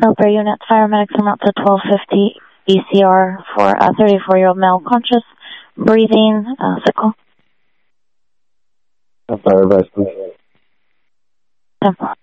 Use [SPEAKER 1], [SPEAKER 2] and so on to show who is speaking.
[SPEAKER 1] Helper unit, paramedics come out to 1250 ECR for a 34-year-old male conscious, breathing, sickle.
[SPEAKER 2] Fire advice, please.
[SPEAKER 1] 10-4.